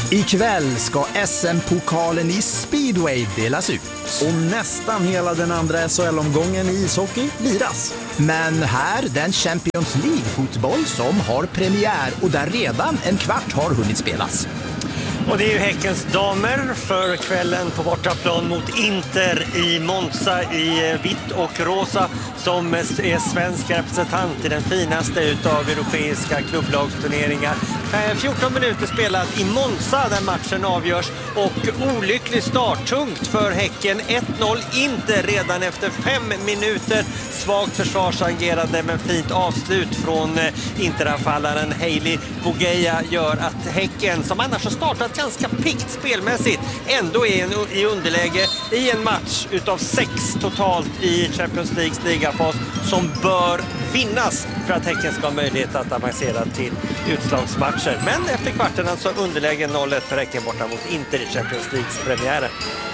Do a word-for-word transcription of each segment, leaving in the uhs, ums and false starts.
Ikväll ska S M-pokalen i speedway delas ut. Och nästan hela den andra S H L-omgången i ishockey liras. Men här den Champions League-fotboll som har premiär och där redan en kvart har hunnit spelas. Och det är ju Häckens damer för kvällen på bortaplan mot Inter i Monza i vitt och rosa som är svensk representant i den finaste utav europeiska klubblagsturneringar. fjorton minuter spelat i Monza där matchen avgörs och olycklig start, tungt för Häcken. ett noll Inter redan efter fem minuter. Svagt försvarsagerande men fint avslut från Interanfallaren Hailey Bogeja gör att Häcken, som annars har startat ganska pikt spelmässigt, ändå är i underläge i en match utav sex totalt i Champions Leagues ligafas som bör vinnas för att Häcken ska ha möjlighet att avancera till utslagsmatcher. Men efter kvarten alltså underläge noll ett för Häcken borta mot Inter i Champions Leagues premiären.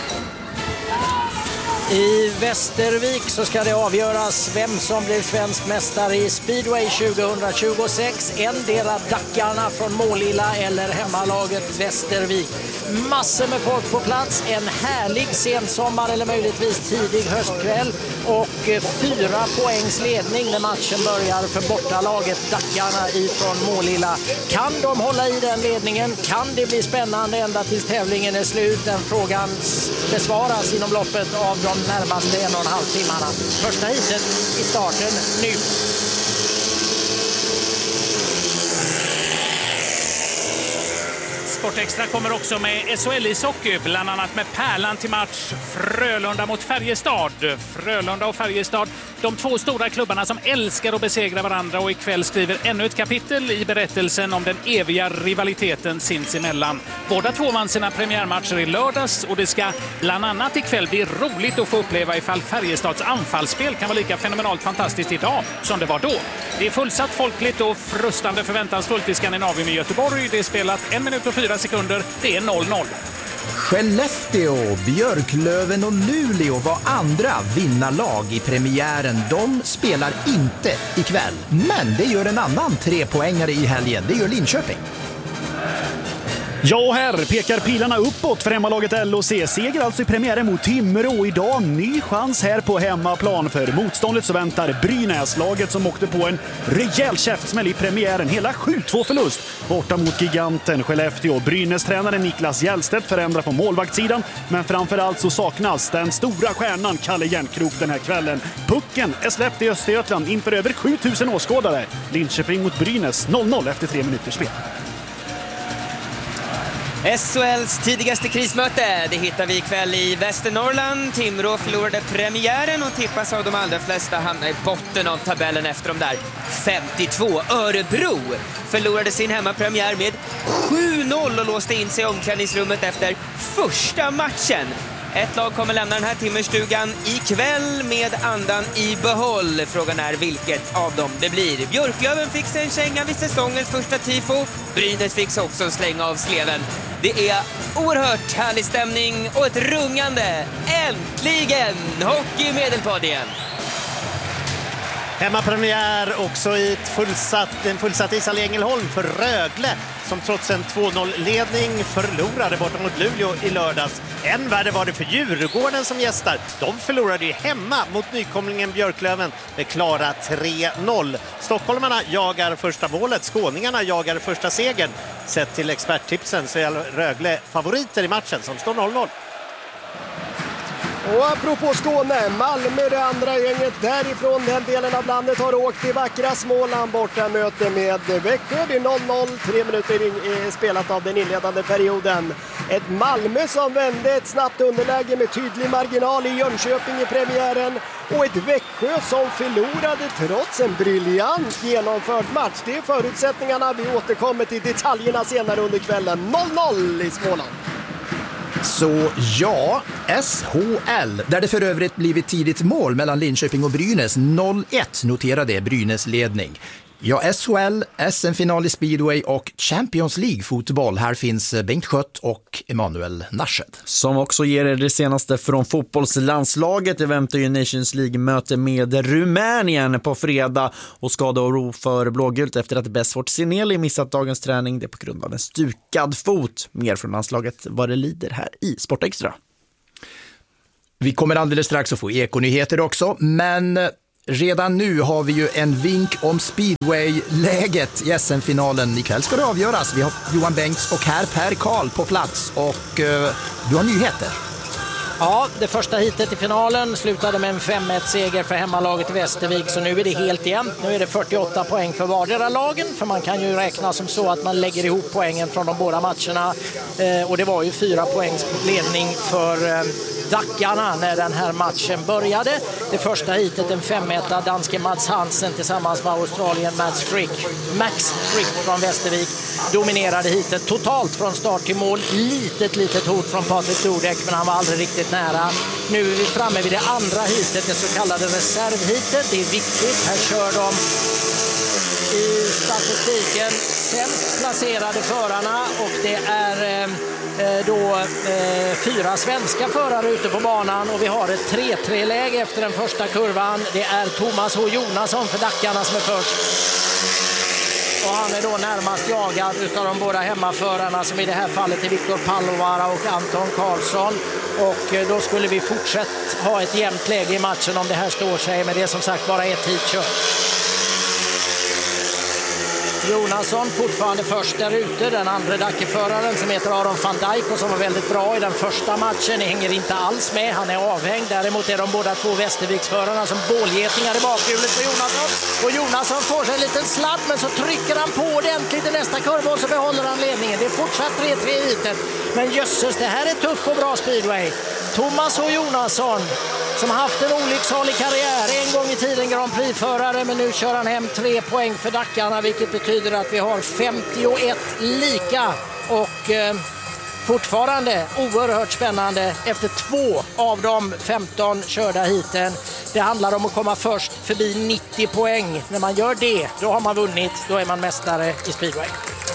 I Västervik så ska det avgöras vem som blir svensk mästare i speedway tjugohundratjugosex. En del av Dackarna från Målilla eller hemmalaget Västervik. Massor med folk på plats, en härlig sensommar eller möjligtvis tidig höstkväll och fyra poängs ledning när matchen börjar för bortalaget Dackarna ifrån Målilla. Kan de hålla i den ledningen? Kan det bli spännande ända tills tävlingen är slut? Den frågan besvaras inom loppet av de närmaste en och en halv timmarna. Första heatet i starten nu. Sportextra kommer också med S H L-ishockey, bland annat med pärlan till match Frölunda mot Färjestad. Frölunda och Färjestad, de två stora klubbarna som älskar att besegra varandra, och ikväll skriver ännu ett kapitel i berättelsen om den eviga rivaliteten sinsemellan. Båda två vann sina premiärmatcher i lördags och det ska bland annat ikväll bli roligt att få uppleva ifall Färjestads anfallsspel kan vara lika fenomenalt fantastiskt idag som det var då. Det är fullsatt, folkligt och frustande förväntansfullt i Skandinavien i Göteborg. Det är spelat en minut och fyra sekunder. Det är noll noll. Skellefteå, Björklöven och Luleå var andra vinnarlag i premiären. De spelar inte ikväll, men det gör en annan trepoängare i helgen. Det gör Linköping. Ja, och här pekar pilarna uppåt för hemmalaget L O C. Seger alltså i premiären mot Timrå idag. Ny chans här på hemmaplan. För motståndet så väntar Brynäs, laget som åkte på en rejäl käftsmäll i premiären. Hela sju två förlust borta mot giganten Skellefteå. Brynäs-tränaren Niklas Hjellstedt förändrar på målvaktssidan. Men framförallt så saknas den stora stjärnan Kalle Järnkrok den här kvällen. Pucken är släppt i Östergötland inför över sju tusen åskådare. Linköping mot Brynäs noll noll efter tre minuters spel. S H L:s tidigaste krismöte, det hittar vi ikväll i Västernorrland. Timrå förlorade premiären och tippas av de allra flesta hamnar i botten av tabellen efter de där femtiotvå. Örebro förlorade sin hemmapremiär med sju noll och låste in sig i omklädningsrummet efter första matchen. Ett lag kommer lämna den här timmerstugan ikväll med andan i behåll. Frågan är vilket av dem det blir. Björklöven fick sig en känga vid säsongens första tifo. Brynäs fick sig också en slänga av sleven. Det är oerhört härlig stämning och ett rungande. Äntligen hockey i Medelpad igen. Hemmapremiär också i ett fullsatt, en fullsatt ishall i Ängelholm för Rögle som trots en två noll-ledning förlorade borta mot Luleå i lördags. Än värre var det för Djurgården som gästar. De förlorade ju hemma mot nykomlingen Björklöven med klara tre noll. Stockholmarna jagar första målet, skåningarna jagar första segern. Sett till experttipsen så är Rögle favoriter i matchen som står noll noll. Och apropå Skåne, Malmö, det andra gänget därifrån den delen av landet, har åkt till vackra Småland borta möte med Växjö. Det är noll noll, tre minuter spelat av den inledande perioden. Ett Malmö som vände ett snabbt underläge med tydlig marginal i Jönköping i premiären. Och ett Växjö som förlorade trots en briljant genomförd match. Det är förutsättningarna, vi återkommer till detaljerna senare under kvällen. noll noll i Småland. Så ja, S H L, där det för övrigt blivit tidigt mål mellan Linköping och Brynäs, noll ett noterade Brynäs ledning. Ja, S H L, S M-final i speedway och Champions League-fotboll. Här finns Bengt Schött och Emanuel Narshed. Som också ger er det senaste från fotbollslandslaget. Det väntar ju Nations League-möte med Rumänien på fredag och skada och ro för blågult efter att Besfort Sineli missat dagens träning. Det är på grund av en stukad fot. Mer från landslaget vad det lider här i Sportextra. Vi kommer alldeles strax att få ekonyheter också, men redan nu har vi ju en vink om speedway-läget i S M-finalen. Ikväll ska det avgöras. Vi har Johan Bengts och här Per Karl på plats och uh, du har nyheter. Ja, det första hitet i finalen slutade med en fem ett seger för hemmalaget i Västervik, så nu är det helt jämnt. Nu är det fyrtioåtta poäng för vardera lagen, för man kan ju räkna som så att man lägger ihop poängen från de båda matcherna. Eh, och det var ju fyra poängs ledning för eh, Dackarna när den här matchen började. Det första hitet, en fem ett, danske Mats Hansen tillsammans med Australien Max Frick, Max Frick från Västervik dominerade hitet totalt från start till mål. Litet, litet hot från Patrik Dordek, men han var aldrig riktigt nära. Nu är vi framme vid det andra hitet, det så kallade reservhitet. Det är viktigt, här kör de i statistiken sämst placerade förarna och det är eh, då eh, fyra svenska förare ute på banan och vi har ett tre tre-läge efter den första kurvan. Det är Thomas H. Jonasson för Dackarna som är först. Och han är då närmast jagad utav de båda hemmaförarna som i det här fallet är Viktor Pallovara och Anton Karlsson. Och då skulle vi fortsätta ha ett jämnt läge i matchen om det här står sig, men det är som sagt bara ett hit kört. Jonasson fortfarande först där ute, den andra Dackeföraren som heter Aron van Dijk och som var väldigt bra i den första matchen hänger inte alls med, han är avhängd. Däremot är de båda två Västerviksförarna som bålgetingar i bakhjulet för Jonasson. Och Jonasson får sig en liten sladd, men så trycker han på ordentligt i nästa kurva och så behåller han ledningen. Det är fortsatt tre tre i hitet, men jösses, det här är tuff och bra speedway. Thomas H. Jonasson som haft en olycksalig karriär, en gång i tiden Grand Prix-förare, men nu kör han hem tre poäng för Dackarna, vilket betyder att vi har femtioett lika och eh, fortfarande oerhört spännande efter två av de femton körda hiten. Det handlar om att komma först förbi nittio poäng. När man gör det, då har man vunnit, då är man mästare i speedway.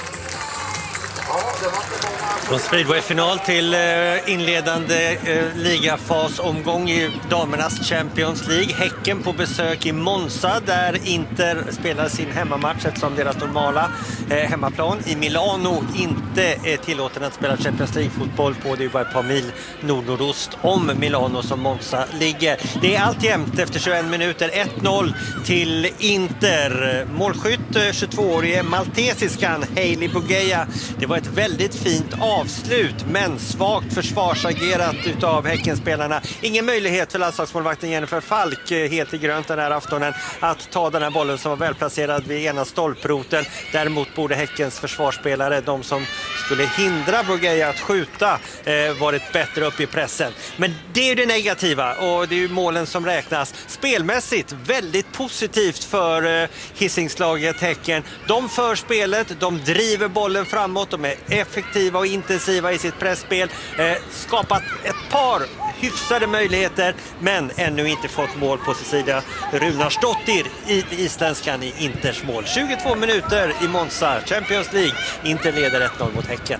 Från speedway-final till inledande ligafasomgång i damernas Champions League. Häcken på besök i Monza där Inter spelar sin hemmamatch eftersom deras normala hemmaplan i Milano inte är tillåten att spela Champions League-fotboll på. Det är bara ett par mil nord-nordost om Milano som Monza ligger. Det är allt jämnt efter tjugoen minuter. ett noll till Inter. Målskytt tjugotvåårige maltesiskan Hailey Bugeja. Det var ett väldigt fint avslut, men svagt försvarsagerat utav Häckenspelarna. Ingen möjlighet för landslagsmålvakten Jennifer Falk, helt i grönt den här aftonen, att ta den här bollen som var välplacerad vid ena stolproten. Däremot borde Häckens försvarsspelare, de som skulle hindra Bugeja att skjuta, eh, varit bättre upp i pressen. Men det är ju det negativa och det är ju målen som räknas. Spelmässigt väldigt positivt för eh, Hisingslaget Häcken. De för spelet, de driver bollen framåt, de är effektiva och intensiva i sitt pressspel, eh, skapat ett par hyfsade möjligheter, men ännu inte fått mål på sin sida. Runarsdottir i isländskan i Inters mål. tjugotvå minuter i Monza, Champions League. Inter leder ett noll mot Häcken.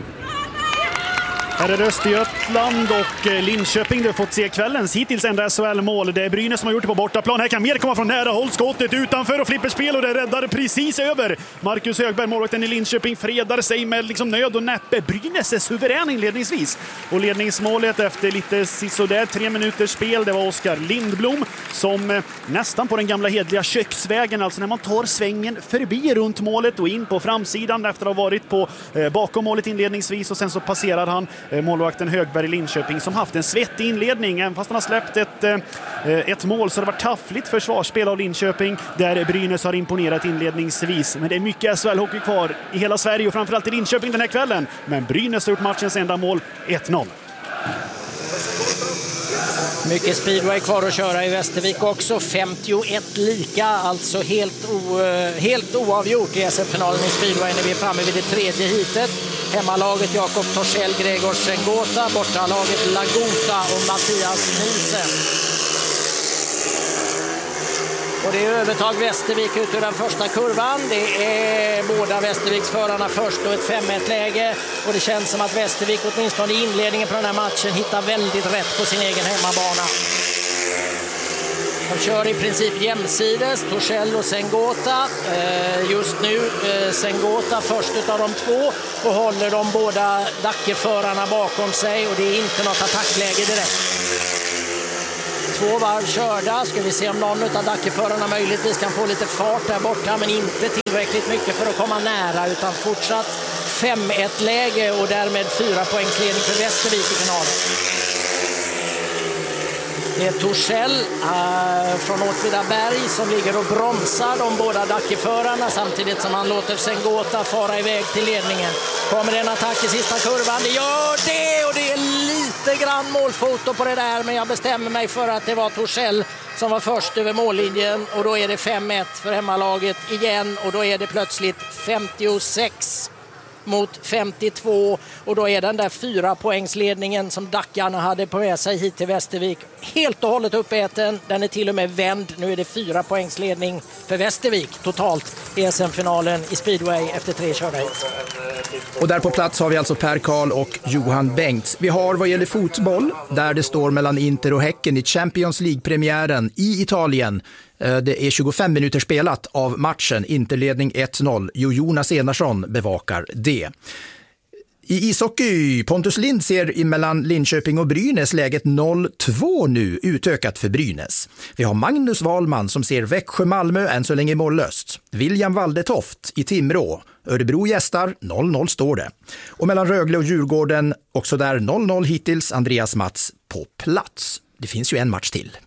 Här är Östergötland och Linköping. Du har fått se kvällens hittills enda S H L-mål. Det är Brynäs som har gjort det på bortaplan. Här kan mer komma från nära håll. Skottet utanför och flipperspel och det räddar precis över. Marcus Högberg, målvakten i Linköping, fredar sig med liksom nöd och näppe. Brynäs är suverän inledningsvis. Och ledningsmålet efter lite sisådär tre minuters spel, det var Oskar Lindblom som nästan på den gamla hedliga köksvägen, alltså när man tar svängen förbi runt målet och in på framsidan efter att ha varit på eh, bakom målet inledningsvis, och sen så passerar han målvakten Högberg i Linköping som haft en svettig inledning. Även fast han har släppt ett, ett mål så det var taffligt försvarsspel av Linköping där Brynäs har imponerat inledningsvis. Men det är mycket S H L-hockey kvar i hela Sverige och framförallt i Linköping den här kvällen. Men Brynäs har gjort matchens enda mål, ett noll. Mycket speedway kvar att köra i Västervik också. femtioett lika, alltså helt, o, helt oavgjort i S M-finalen i speedway när vi är framme vid det tredje hitet. Hemmalaget Jakob Torssell, Gregor Sengota, bortalaget Lagota och Mattias Nielsen. Och det är övertag Västervik ut ur den första kurvan. Det är båda Västerviksförarna först och ett fem ett-läge. Och det känns som att Västervik åtminstone i inledningen på den här matchen hittar väldigt rätt på sin egen hemmabana. De kör i princip jämsides, Torssell och Sengota. Just nu Sengota först av de två och håller de båda Dackeförarna bakom sig och det är inte något attackläge direkt. Två varv körda, ska vi se om någon av Dackeförarna möjligtvis kan få lite fart där borta, men inte tillräckligt mycket för att komma nära, utan fortsatt fem ett-läge och därmed fyra poängsledning för Västervik i finalen. Det är Torssell äh, från Åtvidaberg som ligger och bromsar de båda Dackeförarna samtidigt som han låter Sengota fara iväg till ledningen. Kommer det en attack i sista kurvan? Det gör det och det är lite grann målfoto på det där, men jag bestämmer mig för att det var Torssell som var först över mållinjen och då är det fem ett för hemmalaget igen och då är det plötsligt femtiosex mot femtiotvå och då är den där fyra poängsledningen som Dackarna hade på med sig hit till Västervik helt och hållet uppäten. Den är till och med vänd. Nu är det fyra poängsledning för Västervik totalt i S M-finalen i speedway efter tre körda hit. Och där på plats har vi alltså Per Karl och Johan Bengts. Vi har vad gäller fotboll där det står mellan Inter och Häcken i Champions League-premiären i Italien. Det är tjugofem minuter spelat av matchen, Interledning ett noll. Jo Jonas Enarsson bevakar det. I ishockey, Pontus Lind ser mellan Linköping och Brynäs läget noll två nu, utökat för Brynäs. Vi har Magnus Wahlman som ser Växjö-Malmö än så länge mållöst. William Waldetoft i Timrå. Örebro gästar, noll noll står det. Och mellan Rögle och Djurgården, också där noll noll hittills, Andreas Mats på plats. Det finns ju en match till.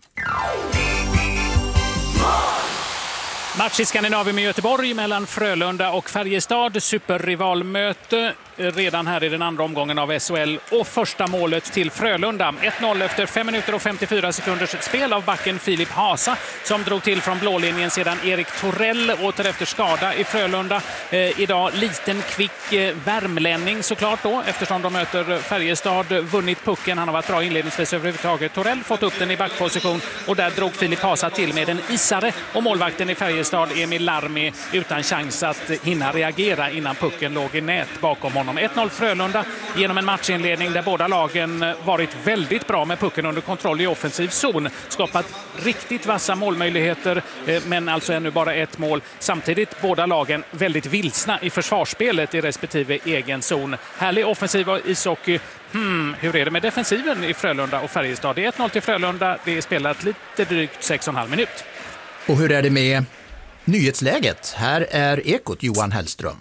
Match i Skandinavien med Göteborg mellan Frölunda och Färjestad. Superrivalmöte redan här i den andra omgången av S H L. Och första målet till Frölunda. ett noll efter fem minuter och femtiofyra sekunders spel av backen Filip Hasa som drog till från blålinjen sedan Erik Torell åter efter skada i Frölunda. Eh, idag liten kvick eh, värmlänning såklart då eftersom de möter Färjestad. Vunnit pucken. Han har varit bra inledningsvis överhuvudtaget. Torell fått upp den i backposition och där drog Filip Hasa till med en isare och målvakten i Färjestad Emil Larmi utan chans att hinna reagera innan pucken låg i nät bakom honom. ett noll Frölunda genom en matchinledning där båda lagen varit väldigt bra med pucken under kontroll i offensiv zon. Skapat riktigt vassa målmöjligheter men alltså ännu bara ett mål. Samtidigt båda lagen väldigt vilsna i försvarsspelet i respektive egen zon. Härlig offensiv ishockey. Hmm, hur är det med defensiven i Frölunda och Färjestad? Det är ett noll till Frölunda. Det är spelat lite drygt sex och en halv minut. Och hur är det med nyhetsläget? Här är Ekot Johan Hellström.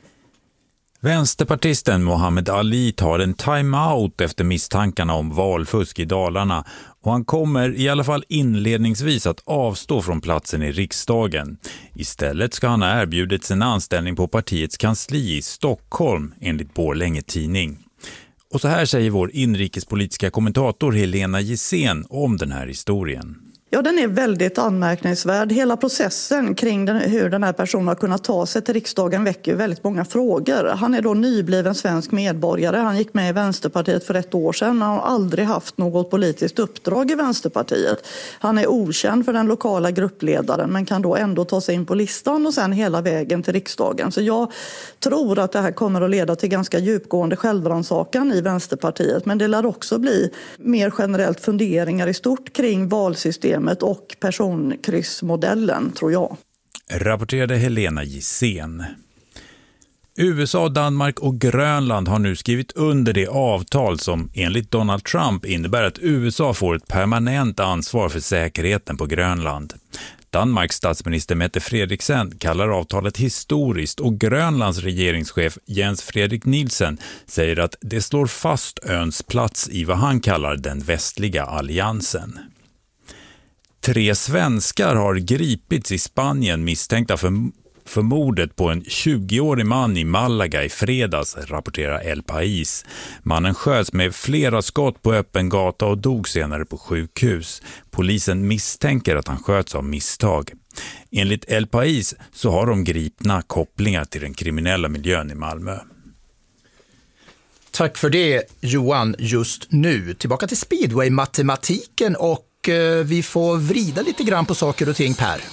Vänsterpartisten Mohammed Ali tar en timeout efter misstankarna om valfusk i Dalarna och han kommer i alla fall inledningsvis att avstå från platsen i riksdagen. Istället ska han ha erbjudits en anställning på partiets kansli i Stockholm enligt Borlänge tidning. Och så här säger vår inrikespolitiska kommentator Helena Gissén om den här historien. Ja, den är väldigt anmärkningsvärd. Hela processen kring den, hur den här personen har kunnat ta sig till riksdagen väcker väldigt många frågor. Han är då nybliven svensk medborgare. Han gick med i Vänsterpartiet för ett år sedan. Han har aldrig haft något politiskt uppdrag i Vänsterpartiet. Han är okänd för den lokala gruppledaren men kan då ändå ta sig in på listan och sen hela vägen till riksdagen. Så jag tror att det här kommer att leda till ganska djupgående självrannsakan i Vänsterpartiet. Men det lär också bli mer generellt funderingar i stort kring valsystem och personkryssmodellen, tror jag. Rapporterade Helena Gissén. U S A, Danmark och Grönland har nu skrivit under det avtal som enligt Donald Trump innebär att U S A får ett permanent ansvar för säkerheten på Grönland. Danmarks statsminister Mette Frederiksen kallar avtalet historiskt och Grönlands regeringschef Jens Frederik Nielsen säger att det slår fast öns plats i vad han kallar den västliga alliansen. Tre svenskar har gripits i Spanien misstänkta för, för mordet på en tjugoårig man i Malaga i fredags, rapporterar El País. Mannen sköts med flera skott på öppen gata och dog senare på sjukhus. Polisen misstänker att han sköts av misstag. Enligt El País så har de gripna kopplingar till den kriminella miljön i Malmö. Tack för det, Johan, just nu. Tillbaka till speedway-matematiken och vi får vrida lite grann på saker och ting, Per.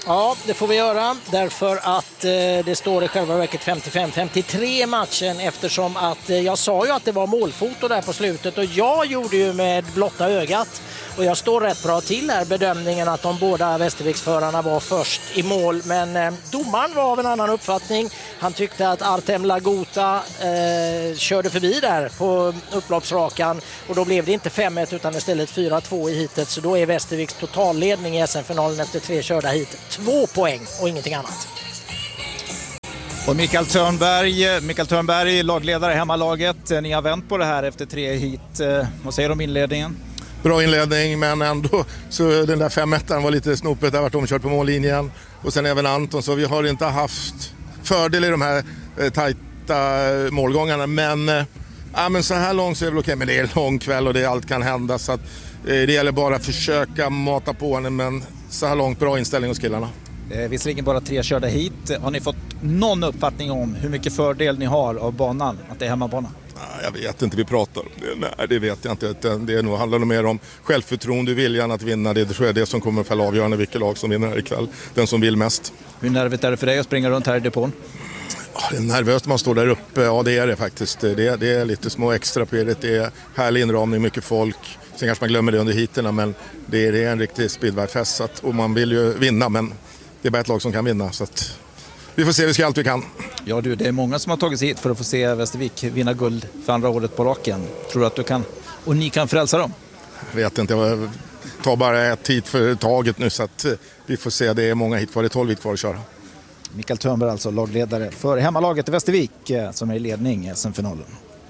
Ja, det får vi göra därför att eh, det står i själva verket femtiofem femtiotre matchen eftersom att eh, jag sa ju att det var målfoto där på slutet och jag gjorde ju med blotta ögat och jag står rätt bra till här bedömningen att de båda Västerviksförarna var först i mål men eh, domaren var av en annan uppfattning. Han tyckte att Artem Lagota eh, körde förbi där på upploppsrakan och då blev det inte fem ett utan istället fyra två i hitet så då är Västerviks totalledning i S M-finalen efter tre körda hit. Två poäng och ingenting annat. Och Mikael Törnberg, Mikael Törnberg, lagledare i hemmalaget. Ni har vänt på det här efter tre hit. Vad säger du om inledningen? Bra inledning, men ändå så den där fem ettan var lite snopet. Det har varit omkört på mållinjen. Och sen även Anton, så vi har inte haft fördel i de här eh, tajta målgångarna. Men, eh, ja, men så här långt så är det väl okej. Men det är en lång kväll och det, allt kan hända. Så att, eh, det gäller bara att försöka mata på henne, men så här långt bra inställning hos killarna. Eh, visserligen bara tre körda hit. Har ni fått någon uppfattning om hur mycket fördel ni har av banan, att det är hemmabana? Jag vet inte, vi pratar om det. Nej, det vet jag inte. Det är nog, handlar nog mer om självförtroende och viljan att vinna. Det tror jag är det som kommer att fälla avgörande vilket lag som vinner här ikväll. Den som vill mest. Hur nervigt är det för dig att springa runt här i depån? Ja, det är nervöst när man står där uppe. Ja, det är det faktiskt. Det är, det är lite små extra på det. Det är härlig inramning, mycket folk. Sen kanske man glömmer det under hiterna, men det är, det är en riktig speedway-fest. Och man vill ju vinna, men det är bara ett lag som kan vinna. Så att vi får se, vi ska allt vi kan. Ja du, det är många som har tagit sig hit för att få se Västervik vinna guld för andra året på raken. Tror du att du kan, och ni kan frälsa dem? Jag vet inte, jag tar bara ett hit för taget nu så att vi får se. Det är många hit kvar, det är tolv hit kvar att köra. Mikael Törnberg alltså, lagledare för hemmalaget i Västervik som är i ledning i S M-finalen.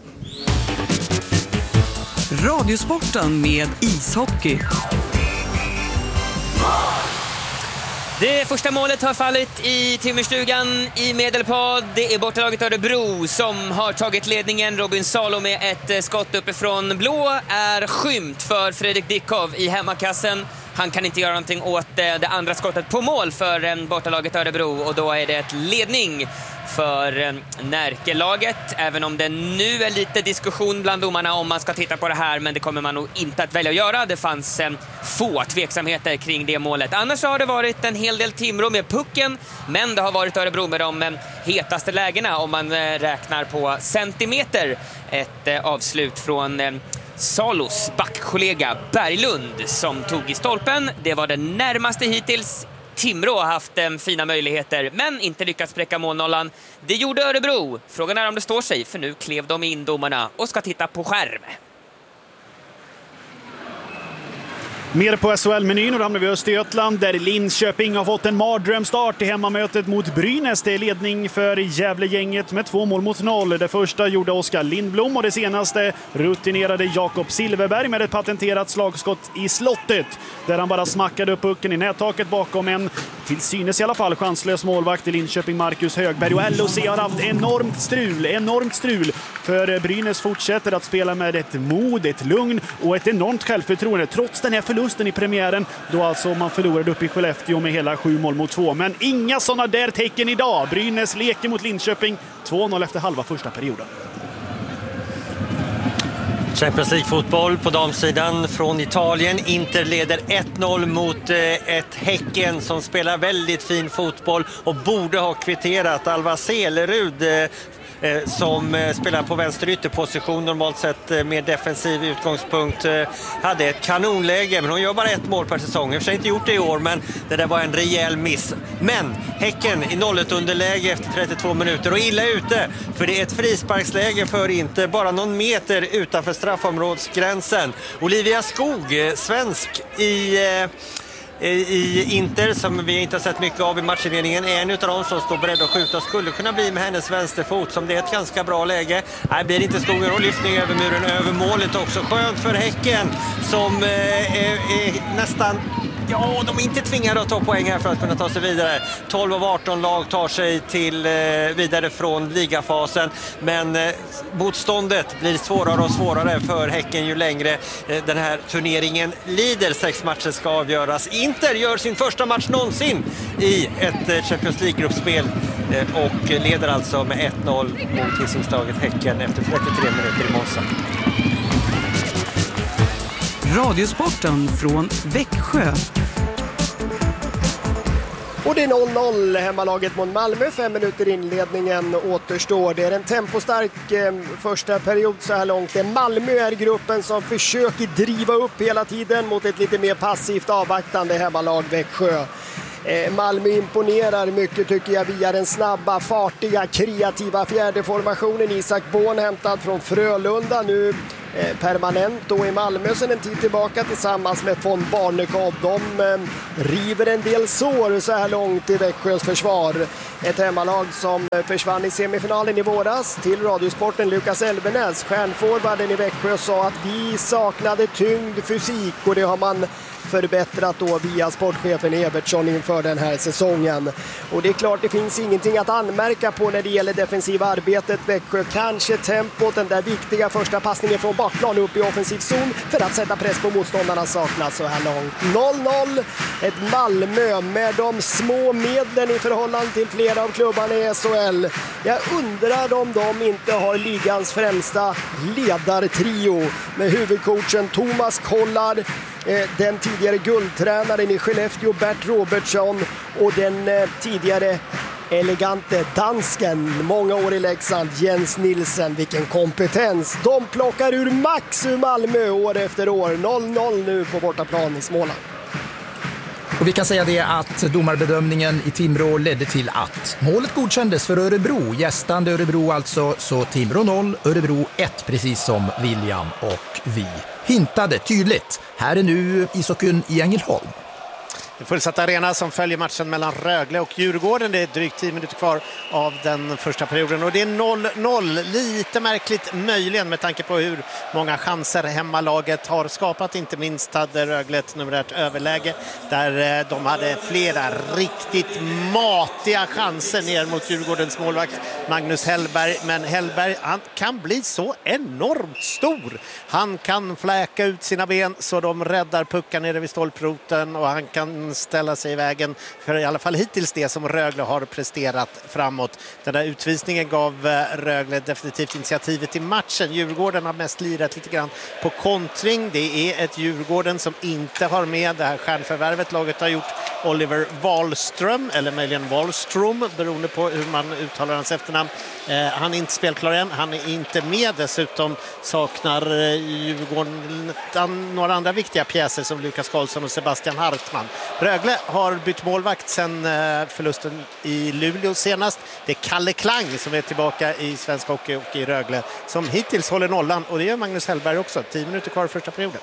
Radiosporten med ishockey. Det första målet har fallit i timmerstugan i Medelpad. Det är bortalaget Örebro som har tagit ledningen. Robin Salo med ett skott uppifrån blå är skymt för Fredrik Dickov i hemmakassen. Han kan inte göra någonting åt det andra skottet på mål för bortalaget Örebro och då är det ett ledning för Närkelaget, även om det nu är lite diskussion bland domarna om man ska titta på det här, men det kommer man nog inte att välja att göra. Det fanns få tveksamheter kring det målet. Annars har det varit en hel del Timrå med pucken, men det har varit Örebro med de hetaste lägena om man räknar på centimeter. Ett avslut från Salos backkollega Berglund som tog i stolpen. Det var det närmaste hittills. Timrå har haft eh, fina möjligheter men inte lyckats spräcka målnollan. Det gjorde Örebro. Frågan är om det står sig, för nu klev de in domarna och ska titta på skärm. Mer på S H L-menyn och då hamnar vi i Östergötland där Linköping har fått en mardrömstart i hemmamötet mot Brynäs. Det är ledning för Gävlegänget med två mål mot noll. Det första gjorde Oskar Lindblom och det senaste rutinerade Jakob Silverberg med ett patenterat slagskott i slottet där han bara smackade upp pucken i nättaket bakom en till synes i alla fall chanslös målvakt i Linköping, Marcus Högberg. Och L O C har haft enormt strul, enormt strul för Brynäs fortsätter att spela med ett mod, ett lugn och ett enormt självförtroende trots den här förlusten i premiären då alltså man förlorade upp i Skellefteå med hela sju mål mot två. Men inga sådana där tecken idag. Brynäs leker mot Linköping två noll efter halva första perioden. Champions League-fotboll på damsidan från Italien. Inter leder ett noll mot ett Häcken som spelar väldigt fin fotboll och borde ha kvitterat. Alva Selerud som spelar på vänster ytterposition, normalt sett med defensiv utgångspunkt, hade ett kanonläge, men hon gör bara ett mål per säsong. Jag har inte gjort det i år, men det där var en rejäl miss. Men Häcken i nollet underläge efter trettiotvå minuter och illa ute, för det är ett frisparksläge för Inter bara någon meter utanför straffområdsgränsen. Olivia Skog, svensk i i Inter, som vi inte har sett mycket av i matchinledningen, är en av dem som står beredd att skjuta och skulle kunna bli med hennes vänsterfot, som det är ett ganska bra läge. Här blir det inte Skogen och lyftning över muren, över målet också. Skönt för Häcken som eh, är, är nästan, ja, de är inte tvingade att ta poäng här för att kunna ta sig vidare. tolv av arton lag tar sig till eh, vidare från ligafasen, men eh, motståndet blir svårare och svårare för Häcken ju längre eh, den här turneringen lider. Sex matcher ska avgöras. Inter gör sin första match någonsin i ett eh, Champions League-gruppspel eh, och leder alltså med ett noll mot hisingslaget Häcken efter trettiotre minuter i Monza. Radiosporten från Växjö. Och det är noll noll hemmalaget mot Malmö. Fem minuter inledningen återstår. Det är en tempostark eh, första period så här långt. Det Malmö är gruppen som försöker driva upp hela tiden mot ett lite mer passivt avvaktande hemmalag Växjö. Eh, Malmö imponerar mycket tycker jag via den snabba, fartiga, kreativa fjärde formationen. Isak Born hämtad från Frölunda nu eh, permanent då i Malmö sedan en tid tillbaka tillsammans med von Barnekow. De eh, river en del sår så här långt i Växjös försvar. Ett hemmalag som eh, försvann i semifinalen i våras till Radiosporten. Lukas Elvenäs, stjärnforwarden i Växjö, sa att vi saknade tyngd, fysik, och det har man förbättrat då via sportchefen Evertsson inför den här säsongen. Och det är klart, det finns ingenting att anmärka på när det gäller defensiva arbetet. Växjö kanske tempot, den där viktiga första passningen från bakplan upp i offensiv zon för att sätta press på motståndarna saknas så här långt. noll noll, ett Malmö med de små medlen i förhållande till flera av klubbarna i S H L. Jag undrar om de inte har ligans främsta ledartrio med huvudcoachen Thomas Kollar, den tidigare guldtränaren i Skellefteå Bert Robertsson och den tidigare elegante dansken, många år i Leksand, Jens Nilsen. Vilken kompetens! De plockar ur max ur Malmö år efter år. noll noll nu på bortaplan i Småland. Och vi kan säga det att domarbedömningen i Timrå ledde till att målet godkändes för Örebro. Gästande Örebro alltså, så Timrå noll, Örebro ett, precis som William och vi hintade tydligt. Här är nu ishockeyn i Ängelholm. En fullsatt arena som följer matchen mellan Rögle och Djurgården. Det är drygt tio minuter kvar av den första perioden och det är noll noll. Lite märkligt möjligen med tanke på hur många chanser hemmalaget har skapat. Inte minst hade Rögle ett numerärt överläge där de hade flera riktigt matiga chanser ner mot Djurgårdens målvakt Magnus Hellberg. Men Hellberg, han kan bli så enormt stor. Han kan fläka ut sina ben så de räddar puckar nere vid stolproten och han kan ställa sig i vägen för i alla fall hittills det som Rögle har presterat framåt. Den där utvisningen gav Rögle definitivt initiativet i matchen. Djurgården har mest lirat lite grann på kontring. Det är ett Djurgården som inte har med det här stjärnförvärvet. Laget har gjort Oliver Wahlström, eller möjligen Wahlström beroende på hur man uttalar hans efternamn. Eh, han är inte spelklar än, han är inte med. Dessutom saknar Djurgården några andra viktiga pjäser som Lukas Karlsson och Sebastian Hartman. Rögle har bytt målvakt sen förlusten i Luleå senast. Det är Kalle Klang som är tillbaka i svensk hockey och i Rögle som hittills håller nollan, och det gör Magnus Hellberg också. tio minuter kvar första perioden.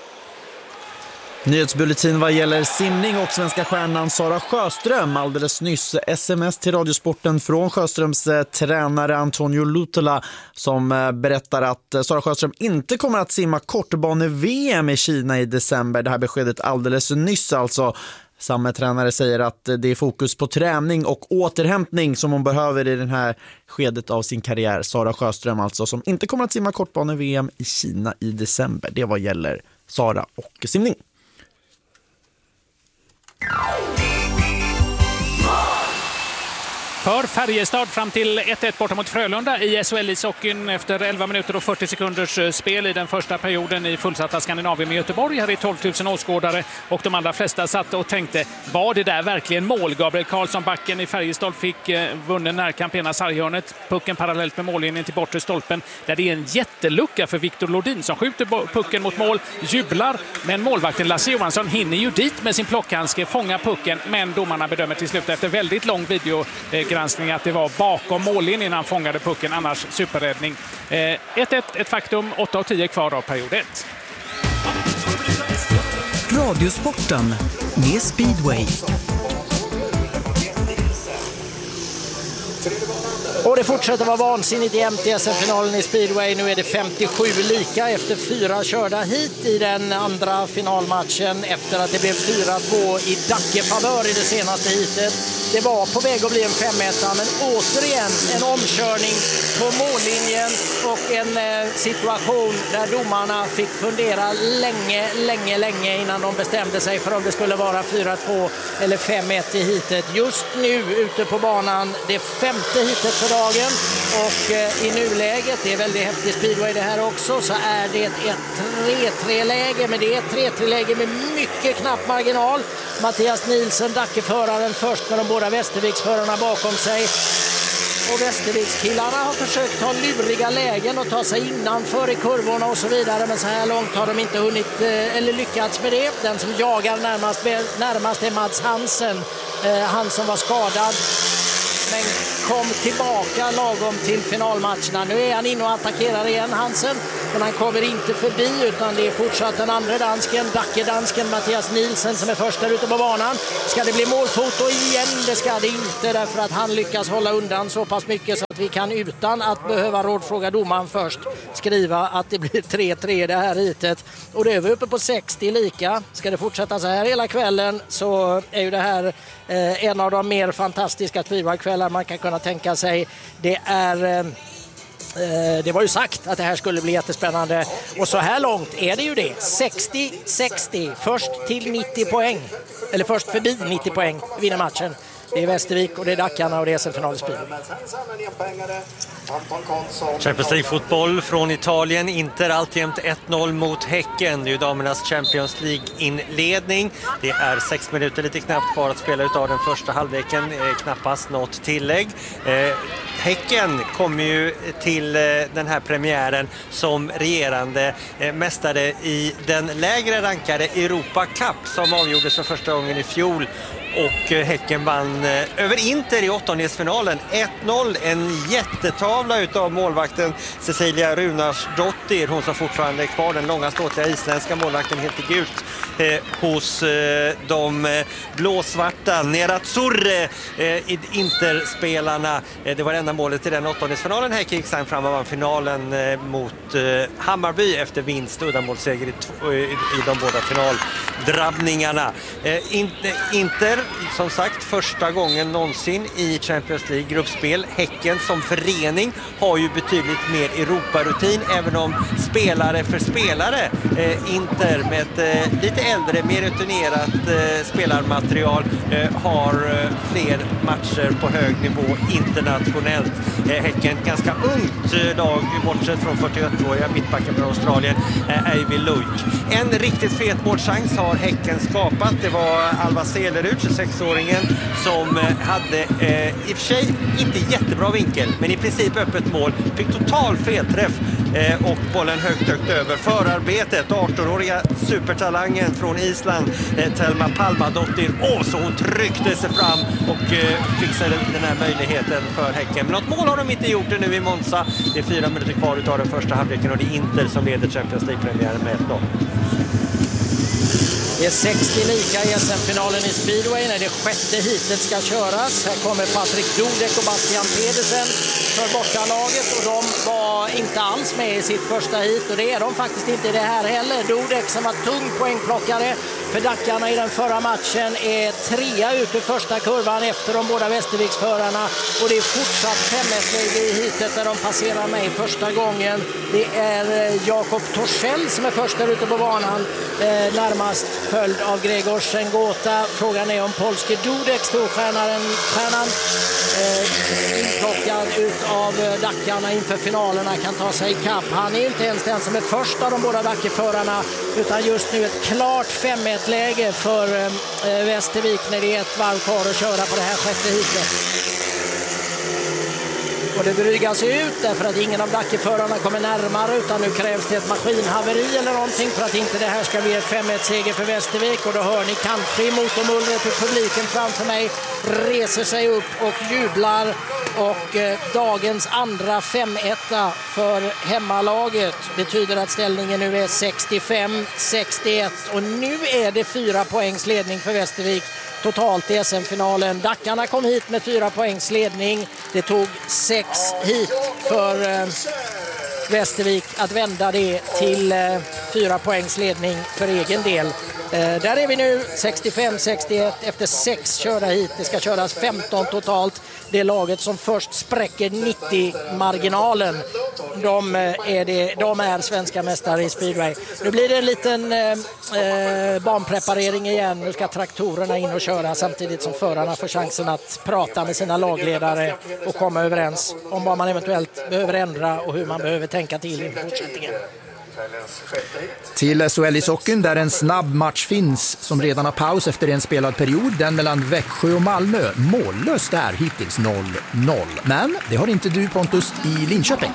Nyhetsbulletin vad gäller simning och svenska stjärnan Sara Sjöström. Alldeles nyss sms till Radiosporten från Sjöströms tränare Antonio Lutola som berättar att Sara Sjöström inte kommer att simma kortbane-V M i Kina i december. Det här beskedet alldeles nyss alltså. Samma tränare säger att det är fokus på träning och återhämtning som hon behöver i den här skedet av sin karriär. Sara Sjöström alltså, som inte kommer att simma kortbane-V M i Kina i december. Det vad gäller Sara och simning. För Färjestad fram till ett ett borta mot Frölunda i S H L-ishockeyn efter elva minuter och fyrtio sekunders spel i den första perioden i fullsatta Skandinavien i Göteborg. Här är tolv tusen åskådare och de allra flesta satt och tänkte, var det där verkligen mål? Gabriel Karlsson, backen i Färjestad, fick eh, vunnen närkamp ena sarghörnet. Pucken parallellt med mållinjen till bortre stolpen där det är en jättelucka för Viktor Lodin som skjuter pucken mot mål, jublar, men målvakten Lasse Johansson hinner ju dit med sin plockhandske, fånga pucken, men domarna bedömer till slut efter väldigt lång video eh, granskning att det var bakom mållinjen innan han fångade pucken, annars superräddning. ett ett, ett faktum, åtta av tio kvar av period ett. Radiosporten med Speedway. Och det fortsätter vara vansinnigt jämnt i S M-finalen i Speedway. Nu är det femtiosju lika efter fyra körda hit i den andra finalmatchen efter att det blev fyra två i Dacke-favör i det senaste hitet. Det var på väg att bli en fem ett, men återigen en omkörning på mållinjen och en eh, situation där domarna fick fundera länge, länge, länge innan de bestämde sig för om det skulle vara fyra två eller fem ett i hitet. Just nu ute på banan, det femte hitet för dagen. Och eh, i nuläget, det är väldigt häftig speedway det här också, så är det ett tre tre-läge. Men det är ett tre tre-läge med mycket knapp marginal. Mattias Nielsen, Dackeföraren, först med de båda Västerviksförarna bakom sig. Och Västervikskillarna har försökt ta luriga lägen och ta sig innanför i kurvorna och så vidare. Men så här långt har de inte hunnit eh, eller lyckats med det. Den som jagar närmast, närmast är Mads Hansen. Eh, han som var skadad men kom tillbaka lagom till finalmatcherna. Nu är han inne och attackerar igen, Hansen. Men han kommer inte förbi, utan det är fortsatt den andra dansken, Dacke-dansken Mattias Nielsen, som är först där ute på banan. Ska det bli målfoto igen? Det ska det inte, därför att han lyckas hålla undan så pass mycket så att vi kan, utan att behöva rådfråga domaren först, skriva att det blir tre tre det här hitet. Och det är vi uppe på sextio lika. Ska det fortsätta så här hela kvällen så är ju det här eh, en av de mer fantastiska speedwaykvällar man kan kunna tänka sig. Det är... Eh, Det var ju sagt att det här skulle bli jättespännande, och så här långt är det ju det. sextio sextio, först till nittio poäng, eller först förbi nittio poäng vinner matchen. Det är Västervik och det är Dackarna och det är S M-final i speedway. Champions League-fotboll från Italien. Inter alltjämt ett noll mot Häcken. Det är ju damernas Champions League-inledning. Det är sex minuter lite knappt kvar att spela ut av den första halvleken. Eh, knappast något tillägg. Eh, Häcken kommer ju till eh, den här premiären som regerande eh, mästare i den lägre rankade Europa Cup som avgjordes för första gången i fjol. Och Häcken vann över Inter i åttondelsfinalen ett noll. En jättetavla utav målvakten Cecilia Runarsdottir. Hon som fortfarande är kvar, den långa ståtliga isländska målvakten, helt i gult eh, hos eh, de blåsvarta Nerazzurre eh, Interspelarna. Eh, det var enda målet i den åttondelsfinalen. Häcken gick sen fram och vann finalen eh, mot eh, Hammarby efter vinst och uddamålsseger i, t- i, i de båda finaldrabbningarna. Eh, in, Inter som sagt första gången någonsin i Champions League-gruppspel. Häcken som förening har ju betydligt mer Europarutin, även om spelare för spelare eh, Inter med ett eh, lite äldre, mer rutinerat eh, spelarmaterial eh, har eh, fler matcher på hög nivå internationellt. Eh, Häcken ganska ungt eh, lag, bortsett från fyrtioett-åriga mittbacken från Australien, eh, Eivi Luik. En riktigt fet målchans har Häcken skapat. Det var Alva Selerud, tjugosexåringen, som hade eh, i och för sig inte jättebra vinkel, men i princip öppet mål. Fick total felträff eh, och bollen högt högt över. Förarbetet, arton-åriga supertalangen från Island, eh, Telma Palmadottir. Åh, så hon tryckte sig fram och eh, fixade den här möjligheten för Häcken. Men något mål har de inte gjort det nu i Monza. Det är fyra minuter kvar utav den första halvleken och det är Inter som leder Champions League-premiären med ett noll. Det är sextio lika i S M-finalen i speedway när det sjätte hitet ska köras. Här kommer Patrik Dudek och Bastian Pedersen för bortalaget, och de var inte alls med i sitt första hit, och det är de faktiskt inte i det här heller. Dudek som var tung poängplockare för Dackarna i den förra matchen är trea ut ur första kurvan efter de båda Västerviksförarna, och det är fortsatt fem ett-läge i hitet där de passerar mig första gången. Det är Jakob Torssell som är först där ute på banan, eh, närmast följd av Gregor Sengota. Frågan är om polske Dudek, storstjärnan, stjärnan, eh, inplockad ut av Dackarna inför finalerna, kan ta sig i kapp. Han är ju inte ens den som är först av de båda Dackeförarna, utan just nu ett klart fem ett-läge för eh, Västervik när det är ett varv kvar att köra på det här sjätte hitet. Och det drygas ut därför att ingen av Dackeförarna kommer närmare, utan nu krävs det ett maskinhaveri eller någonting för att inte det här ska bli en fem ett-seger för Västervik. Och då hör ni kanske i motormullret hur publiken framför mig reser sig upp och jublar. Och eh, dagens andra fem ett för hemmalaget betyder att ställningen nu är sextiofem sextioett, och nu är det fyra poängs ledning för Västervik totalt i S M-finalen. Dackarna kom hit med fyra poängs ledning. Det tog sex hit för eh, Västervik att vända det till eh, fyra poängs ledning för egen del. där är vi nu sextiofem sextioett efter sex körda hit. Det ska köras femton totalt. Det laget som först spräcker nittio-marginalen, de är, det, de är svenska mästare i speedway. Nu blir det en liten eh, banpreparering igen. Nu ska traktorerna in och köra samtidigt som förarna får chansen att prata med sina lagledare och komma överens om vad man eventuellt behöver ändra och hur man behöver tänka till i fortsättningen. Till S H L i sockeln där en snabb match finns som redan har paus efter en spelad period. Den mellan Växjö och Malmö. Mållöst är hittills noll noll. Men det har inte du, Pontus, i Linköping.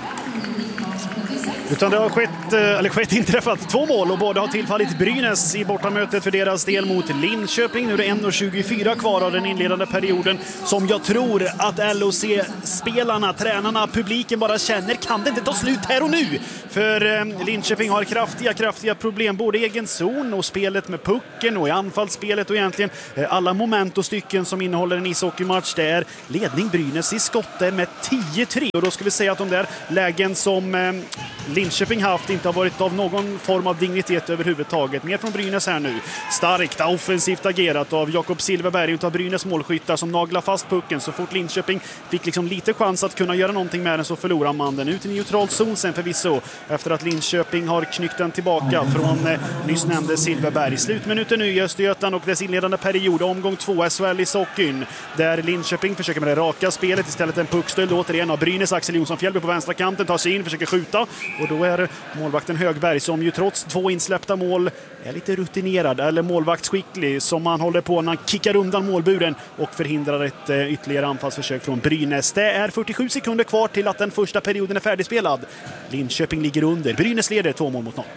Utan det har skett, eller skett inträffat två mål och båda har tillfallit Brynäs i bortamötet för deras del mot Linköping. Nu är det en tjugofyra kvar av den inledande perioden som jag tror att L O C-spelarna, tränarna, publiken bara känner, kan det inte ta slut här och nu? För eh, Linköping har kraftiga, kraftiga problem både i egen zon och spelet med pucken och i anfallsspelet och egentligen eh, alla moment och stycken som innehåller en ishockeymatch. Det är ledning Brynäs i skottet med tio tre och då ska vi säga att de där lägen som eh, Linköping haft inte har varit av någon form av dignitet överhuvudtaget. Mer från Brynäs här nu. Starkt offensivt agerat av Jakob Silverberg utav Brynäs målskyttar som naglar fast pucken. Så fort Linköping fick liksom lite chans att kunna göra någonting med den så förlorar man den. Ut i neutral zon sen förvisso efter att Linköping har knyckt den tillbaka från eh, nyss nämnde Silverberg. Slutminuten nu i Östergötland och dess inledande period. Omgång två S H L i sockeln där Linköping försöker med det raka spelet. Istället en puckstöld återigen av Brynäs. Axel Jonsson Fjällby på vänstra kanten tar sig in, försöker skjuta. Och då är målvakten Högberg som ju trots två insläppta mål är lite rutinerad eller målvaktsskicklig som han håller på när han kickar undan målburen och förhindrar ett eh, ytterligare anfallsförsök från Brynäs. Det är fyrtiosju sekunder kvar till att den första perioden är färdigspelad. Linköping ligger under. Brynäs leder två mål mot noll.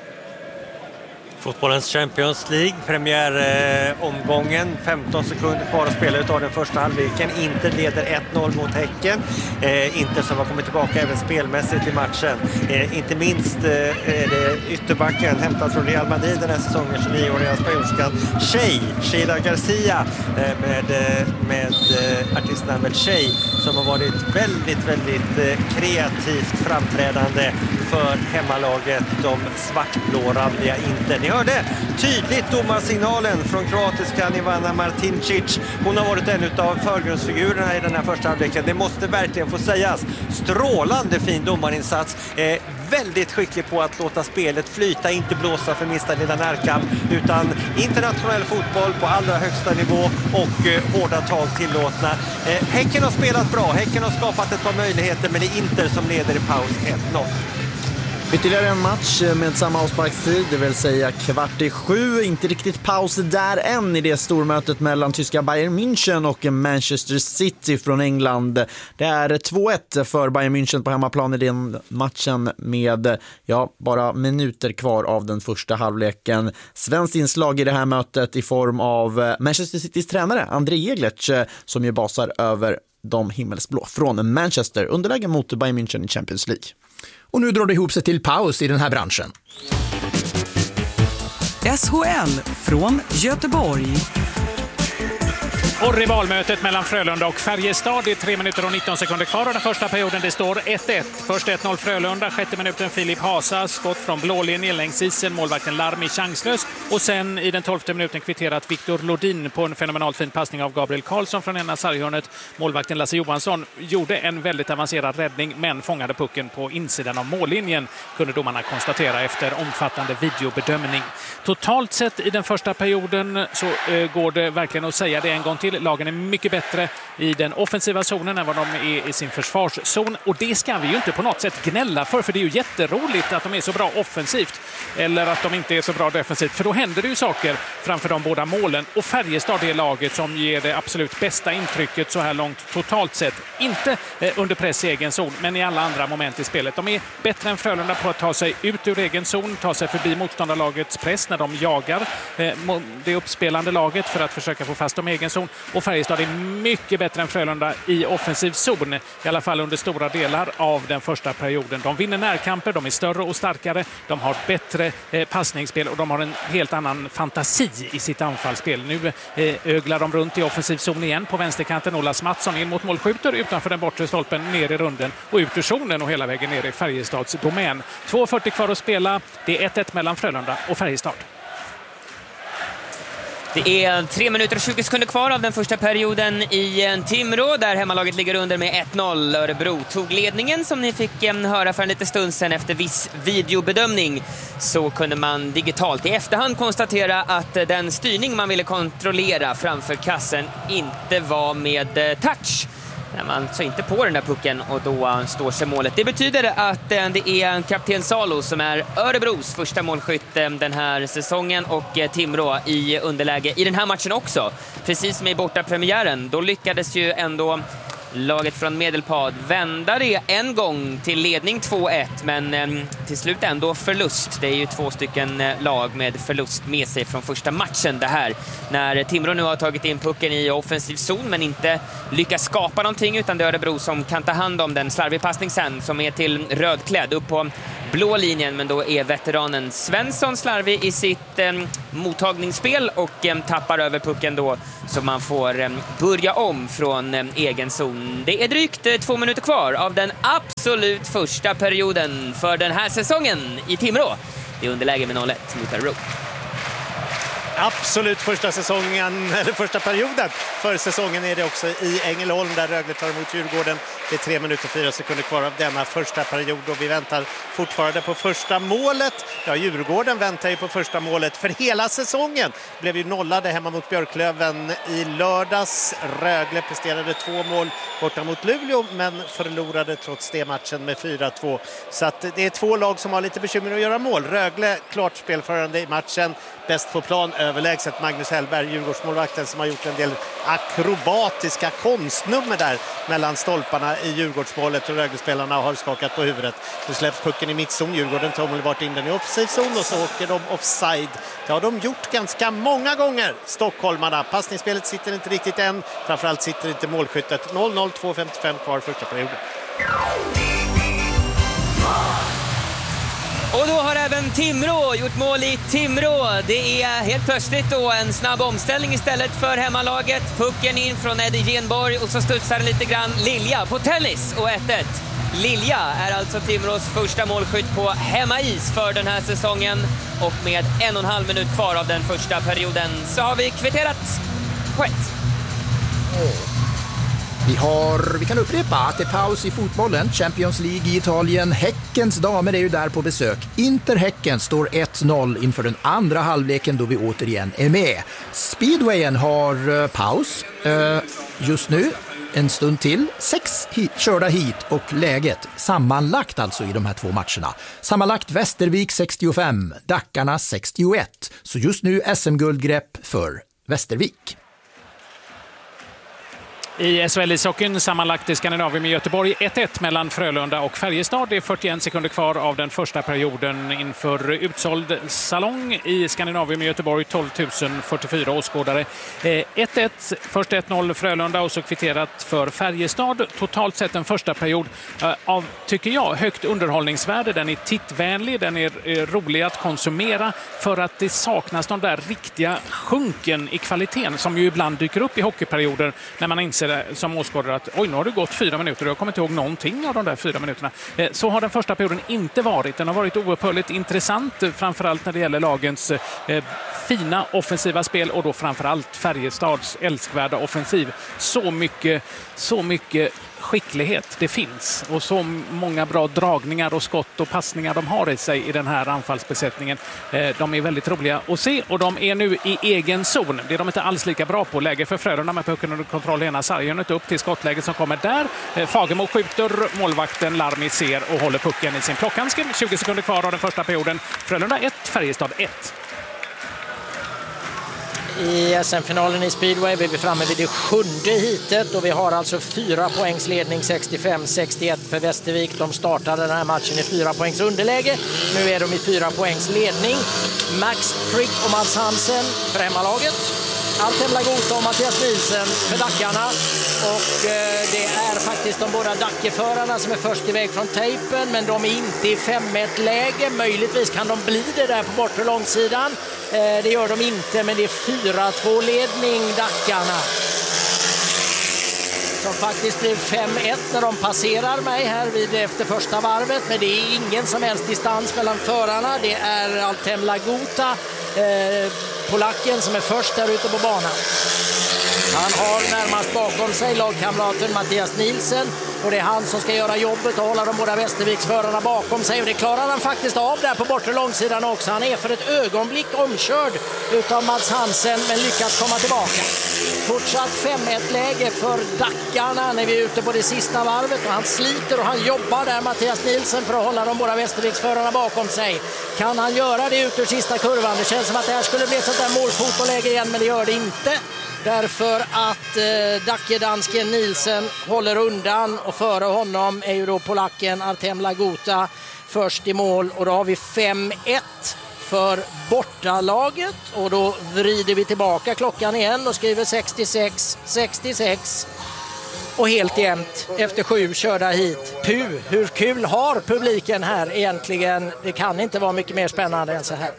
Fotbollens Champions League, premiäromgången, eh, femton sekunder kvar att spela utav den första halvleken. Inter leder ett noll mot Häcken. Eh, Inter som har kommit tillbaka även spelmässigt i matchen. Eh, inte minst eh, är det ytterbacken hämtad från Real Madrid den här säsongen, tjugonioåriga spanjorskan Shea, Sheila Garcia eh, med, eh, med eh, artistnamnet Shea som har varit väldigt, väldigt eh, kreativt framträdande för hemmalaget, de svartblå-randiga Inter. Ni hörde tydligt domarsignalen från kroatiskan Ivana Martincic. Hon har varit en av förgrundsfigurerna i den här första halvleken. Det måste verkligen få sägas. Strålande fin domarinsats. Eh, väldigt skicklig på att låta spelet flyta, inte blåsa för minsta lilla närkamp, utan internationell fotboll på allra högsta nivå och eh, hårda tag tillåtna. Eh, Häcken har spelat bra. Häcken har skapat ett par möjligheter, men det är Inter som leder i paus ett noll. Ytterligare en match med samma avsparkstid, det vill säga kvart i sju. Inte riktigt paus där än i det stormötet mellan tyska Bayern München och Manchester City från England. Det är två ett för Bayern München på hemmaplan i den matchen med ja, bara minuter kvar av den första halvleken. Svenskt inslag i det här mötet i form av Manchester Citys tränare André Jeglertz som ju basar över de himmelsblå från Manchester. Underläge mot Bayern München i Champions League. Och nu drar det ihop sig till paus i den här branschen. S H L från Göteborg. Och rivalmötet mellan Frölunda och Färjestad i tre minuter och nitton sekunder kvar av den första perioden. Det står ett ett. Först ett noll Frölunda, sjätte minuten Filip Hasa, skott från blålinjen längs isen, målvakten Larmi chanslös. Och sen i den tolfte minuten kvitterat Viktor Lodin på en fenomenalt fin passning av Gabriel Karlsson från ena sarghörnet. Målvakten Lasse Johansson gjorde en väldigt avancerad räddning men fångade pucken på insidan av mållinjen, kunde domarna konstatera efter omfattande videobedömning. Totalt sett i den första perioden så eh, går det verkligen att säga det en gång till. Lagen är mycket bättre i den offensiva zonen än vad de är i sin försvarszon. Och det ska vi ju inte på något sätt gnälla för, för det är ju jätteroligt att de är så bra offensivt eller att de inte är så bra defensivt, för då händer det ju saker framför de båda målen. Och Färjestad är laget som ger det absolut bästa intrycket så här långt totalt sett. Inte eh, under press i egen zon, men i alla andra moment i spelet. De är bättre än Frölunda på att ta sig ut ur egen zon, ta sig förbi motståndarlagets press när de jagar eh, det uppspelande laget för att försöka få fast dem i egen zon. Och Färjestad är mycket bättre än Frölunda i offensiv zon, i alla fall under stora delar av den första perioden. De vinner närkamper, de är större och starkare, de har bättre eh, passningsspel och de har en helt annan fantasi i sitt anfallsspel. Nu eh, öglar de runt i offensiv zon igen på vänsterkanten. Olas Mattsson in mot målskjuter utanför den bortre stolpen, ner i runden och ut ur zonen och hela vägen ner i Färjestads domän. två fyrtio kvar att spela, det är ett ett mellan Frölunda och Färjestad. Det är tre minuter och tjugo sekunder kvar av den första perioden i Timrå där hemmalaget ligger under med ett noll. Örebro tog ledningen som ni fick höra för en liten stund sedan. Efter viss videobedömning så kunde man digitalt i efterhand konstatera att den styrning man ville kontrollera framför kassen inte var med touch. När man så inte på den där pucken och då står sig målet. Det betyder att det är kapten Salo som är Örebros första målskytt den här säsongen och Timrå i underläge i den här matchen också. Precis som i bortapremiären. Då lyckades ju ändå laget från Medelpad vända det en gång till ledning två ett, men eh, till slut ändå förlust. Det är ju två stycken eh, lag med förlust med sig från första matchen det här. När Timrå nu har tagit in pucken i offensiv zon men inte lyckas skapa någonting, utan det är Örebro som kan ta hand om den. Slarvig passning sen som är till rödklädd upp på blå linjen, men då är veteranen Svensson slarvig i sitt eh, mottagningsspel och eh, tappar över pucken då, så man får eh, börja om från eh, egen zon. Det är drygt eh, två minuter kvar av den absolut första perioden för den här säsongen i Timrå. Det är underläge med noll ett mot Örebro. Absolut första säsongen, eller första perioden för säsongen är det också i Ängelholm där Rögle tar emot Djurgården. Det är tre minuter och fyra sekunder kvar av denna första period och vi väntar fortfarande på första målet. Ja, Djurgården väntar ju på första målet för hela säsongen. Blev ju nollade hemma mot Björklöven i lördags. Rögle presterade två mål borta mot Luleå men förlorade trots det matchen med fyra två. Så att det är två lag som har lite bekymmer att göra mål. Rögle klart spelförande i matchen. Bäst på plan överlägset Magnus Hellberg, Djurgårdsmålvakten, som har gjort en del akrobatiska konstnummer där mellan stolparna i Djurgårdsmålet, och Rögle-spelarna har skakat på huvudet. Nu släpps pucken i mittzon, Djurgården tar omedelbart in den i offside-zon och så åker de offside. Det har de gjort ganska många gånger, stockholmarna. Passningsspelet sitter inte riktigt än, framförallt sitter inte målskyttet. noll noll, två femtiofem kvar första perioden. Och då har även Timrå gjort mål i Timrå. Det är helt plötsligt då en snabb omställning istället för hemmalaget. Pucken in från Eddie Genborg och så studsar lite grann Lilja på tennis och ett ett. Lilja är alltså Timrås första målskytt på hemmais för den här säsongen. Och med en och en halv minut kvar av den första perioden så har vi kvitterat på ett. Vi, har, vi kan upprepa att det är paus i fotbollen. Champions League i Italien. Häckens damer är ju där på besök. Inter-Häcken står ett noll inför den andra halvleken då vi återigen är med. Speedwayen har uh, paus uh, just nu. En stund till. Sex hit, körda hit och läget sammanlagt alltså i de här två matcherna. Sammanlagt Västervik sextiofem, Dackarna sextioett. Så just nu S M-guldgrepp för Västervik. I S H L-ishockeyn sammanlagt i Skandinavien med Göteborg ett ett mellan Frölunda och Färjestad. Det är fyrtioen sekunder kvar av den första perioden inför utsåld salong i Skandinavien med Göteborg. tolv tusen fyrtiofyra åskådare. ett ett, först ett noll Frölunda och så kvitterat för Färjestad. Totalt sett en första period av, tycker jag, högt underhållningsvärde. Den är tittvänlig, den är rolig att konsumera för att det saknas de där riktiga sjunken i kvaliteten som ju ibland dyker upp i hockeyperioder när man inser som åskådare att oj, nu har det gått fyra minuter och jag kommer inte ihåg någonting av de där fyra minuterna. Så har den första perioden inte varit. Den har varit oupphörligt intressant, framförallt när det gäller lagens eh, fina offensiva spel och då framförallt Färjestads älskvärda offensiv. Så mycket, så mycket skicklighet det finns och så många bra dragningar och skott och passningar de har i sig i den här anfallsbesättningen. De är väldigt roliga att se och de är nu i egen zon. Det är de inte alls lika bra på. Läge för Frölunda med pucken under kontroll. Ena sargen upp till skottläget som kommer där. Fagemo skjuter, målvakten Larmi ser och håller pucken i sin plockhandske. tjugo sekunder kvar av den första perioden. Frölunda ett, Färjestad ett. I S M-finalen i Speedway är vi framme vid det sjunde hitet och vi har alltså fyra poängs ledning, sextiofem sextioett för Västervik. De startade den här matchen i fyra poängs underläge. Nu är de i fyra poängs ledning. Max Frick och Mats Hansen för hemmalaget. Altem Lagota och Mattias Nielsen för Dackarna. Och eh, det är faktiskt de båda Dackeförarna som är först iväg från tejpen, men de är inte i fem ett läge. Möjligtvis kan de bli det där på bortre långsidan. Eh, det gör de inte, men det är fyra två ledning Dackarna. Som faktiskt blir fem ett när de passerar mig här vid efter första varvet. Men det är ingen som helst distans mellan förarna. Det är Altem Lagota eh, polacken som är först där ute på banan. Han har närmast bakom sig lagkamraten Mattias Nielsen och det är han som ska göra jobbet och hålla de båda Västerviksförarna bakom sig och det klarar han faktiskt av där på bortre långsidan också. Han är för ett ögonblick omkörd utav Mats Hansen men lyckas komma tillbaka. Fortsatt fem ett läge för dackarna när vi är ute på det sista varvet och han sliter och han jobbar där Mattias Nielsen för att hålla de båda Västerviksförarna bakom sig. Kan han göra det ut ur sista kurvan? Det känns som att det här skulle bli ett sånt där målfotoläge igen men det gör det inte. Därför att eh, dackedansken Nielsen håller undan och före honom är ju då polacken Artem Lagota först i mål och då har vi fem ett för bortalaget och då vrider vi tillbaka klockan igen och skriver sextiosex sextiosex och helt jämnt efter sju körda hit. Puh, hur kul har publiken här egentligen? Det kan inte vara mycket mer spännande än så här.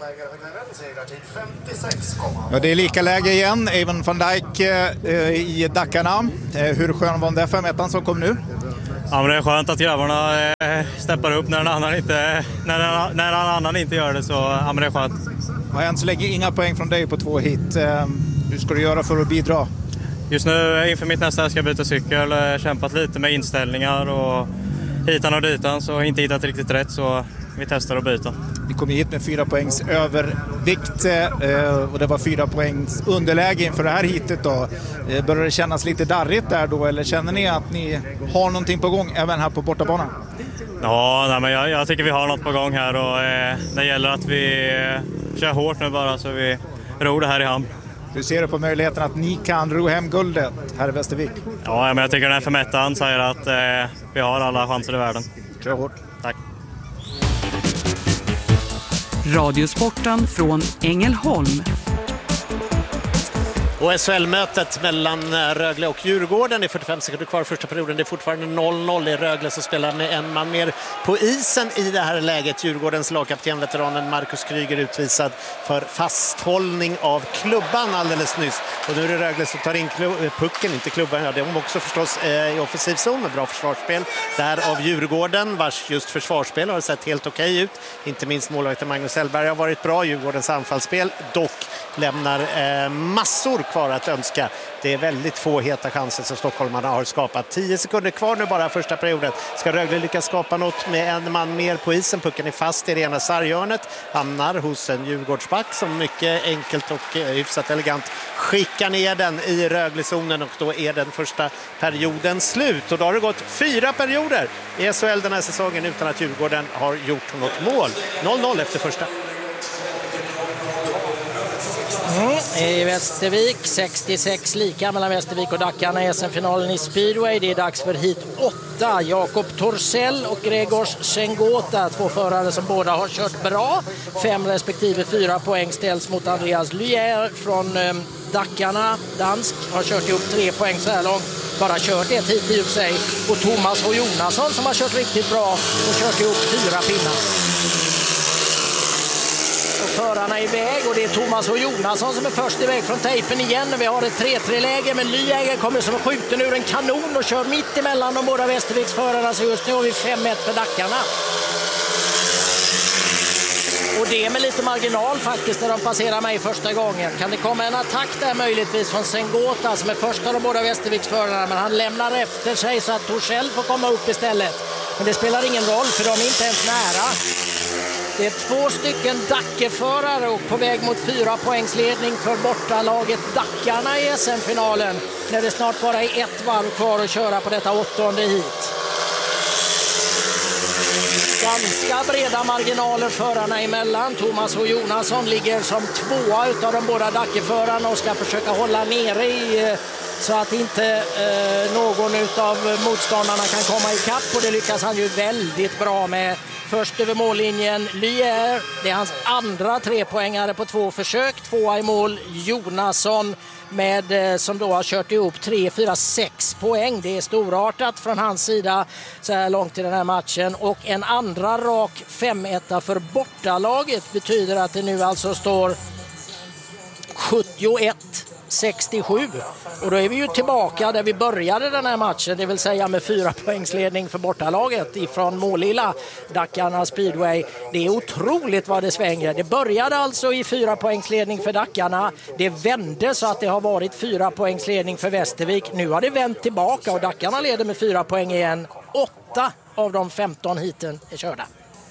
Ja, det är lika läge igen. Even van Dijk eh, i dackarna. Eh, hur skön var den där fem ettan som kom nu? Ja, men det är skönt att grabbarna eh, steppar upp när en annan inte, när en, när en annan inte gör det. Så ja, men det är skönt. Och än så länge inga poäng från dig på två hit. Eh, hur ska du göra för att bidra? Just nu inför mitt nästa ska jag byta cykel. Jag har kämpat lite med inställningar och hitan och ditan så inte hittat riktigt rätt så vi testar att byta. Vi kom hit med fyra poängs övervikt eh, och det var fyra poängs underläge inför det här hitet då. Eh, börjar det kännas lite darrigt där då eller känner ni att ni har någonting på gång även här på bortabanan? Ja, nej, men jag, jag tycker vi har något på gång här och eh, det gäller att vi eh, kör hårt nu bara så vi ror det här i hamn. Hur ser du på möjligheten att ni kan ro hem guldet här i Västervik? Ja, men jag tycker den här förmättan säger att eh, vi har alla chanser i världen. Kör hårt. Tack. Radiosporten från Ängelholm. Och S H L-mötet mellan Rögle och Djurgården är fyrtiofem sekunder kvar första perioden. Det är fortfarande noll noll i Rögle som spelar med en man mer på isen i det här läget. Djurgårdens lagkapten, veteranen Marcus Kryger, utvisad för fasthållning av klubban alldeles nyss. Och nu är det Rögle som tar in pucken, inte klubban. Ja, det är också förstås eh, i offensiv zon med bra försvarsspel. Där av Djurgården, vars just försvarsspel har sett helt okej ut. Inte minst målvakten Magnus Hellberg har varit bra. Djurgårdens anfallsspel dock lämnar eh, massor kvar att önska. Det är väldigt få heta chanser som stockholmarna har skapat. tio sekunder kvar nu bara första perioden. Ska Rögle lyckas skapa något med en man mer på isen? Pucken är fast i rena sarghörnet. Hamnar hos en Djurgårdsback som mycket enkelt och hyfsat elegant skickar ner den i Rögle-zonen och då är den första perioden slut. Och då har det gått fyra perioder i S H L den här säsongen utan att Djurgården har gjort något mål. noll noll efter första. Mm. I Västervik sextiosex lika mellan Västervik och Dackarna i S M-finalen i Speedway. Det är dags för hit åtta. Jakob Torssell och Gregors Sengota, två förare som båda har kört bra. Fem respektive fyra poäng ställs mot Andreas Lyer från eh, Dackarna. Dansk har kört ihop tre poäng så här långt. Bara kört ett hit i och för sig. Och Thomas H. Jonasson som har kört riktigt bra och kört ihop fyra pinnar. Förarna är iväg och det är Thomas H. Jonasson som är först iväg från tejpen igen. Vi har ett tre tre-läge men Lyäger kommer som skjuten ur en kanon och kör mitt emellan de båda Västerviksförarna. Så just nu har vi fem ett för Dackarna. Och det är med lite marginal faktiskt när de passerar mig första gången. Kan det komma en attack där möjligtvis från Sengota som är först av de båda Västerviksförarna, men han lämnar efter sig så att Torssell får komma upp istället. Men det spelar ingen roll för de är inte ens nära. Det är två stycken Dackeförare och på väg mot fyra poängsledning för bortalaget Dackarna i S M-finalen. När det snart bara är ett varv kvar att köra på detta åttonde hit. Ganska breda marginaler förarna emellan. Thomas H. Jonasson ligger som tvåa utav de båda Dackeförarna och ska försöka hålla nere i, så att inte eh, någon utav motståndarna kan komma i kapp. Och det lyckas han ju väldigt bra med. Först över mållinjen Lyer, det är hans andra trepoängare på två försök. Tvåa i mål Jonasson med, som då har kört ihop tre, fyra, sex poäng. Det är storartat från hans sida så här långt i den här matchen. Och en andra rak fem ett för bortalaget betyder att det nu alltså står sjuttioett sextiosju. Och då är vi ju tillbaka där vi började den här matchen, det vill säga med fyra poängsledning för bortalaget ifrån Målilla, Dackarna Speedway. Det är otroligt vad det svänger. Det började alltså i fyra poängsledning för Dackarna. Det vände så att det har varit fyra poängsledning för Västervik. Nu har det vänt tillbaka och Dackarna leder med fyra poäng igen. Åtta av de femton hiten är körda.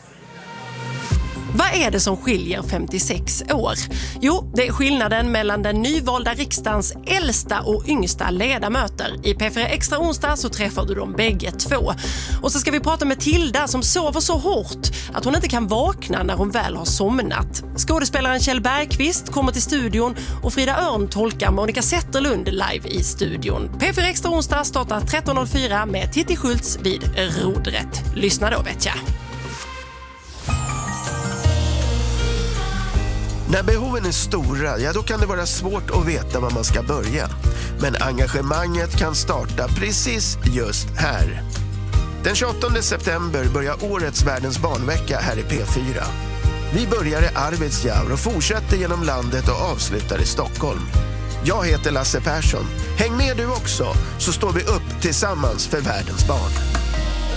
Vad är det som skiljer femtiosex år? Jo, det är skillnaden mellan den nyvalda riksdagens äldsta och yngsta ledamöter. I P fyra Extra onsdag så träffar du dem bägge två. Och så ska vi prata med Tilda som sover så hårt att hon inte kan vakna när hon väl har somnat. Skådespelaren Kjell Bergqvist kommer till studion och Frida Örn tolkar Monica Zetterlund live i studion. P fyra Extra onsdag startar tretton noll fyra med Titti Schultz vid rodret. Lyssna då, vet jag. När behoven är stora, ja då kan det vara svårt att veta var man ska börja. Men engagemanget kan starta precis just här. Den tjugoåttonde september börjar årets Världens barnvecka här i P fyra. Vi börjar i Arvidsjaur och fortsätter genom landet och avslutar i Stockholm. Jag heter Lasse Persson. Häng med du också, så står vi upp tillsammans för världens barn.